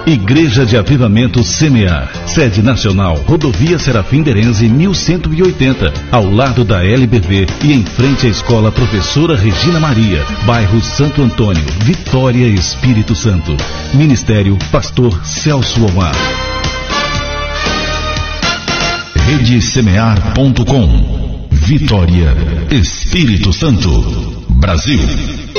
Igreja de Avivamento Semear. Sede nacional, Rodovia Serafim Derenze 1180, ao lado da LBV e em frente à Escola Professora Regina Maria, bairro Santo Antônio, Vitória, Espírito Santo. Ministério Pastor Celso Omar. RedeSemear.com. Vitória, Espírito Santo, Brasil.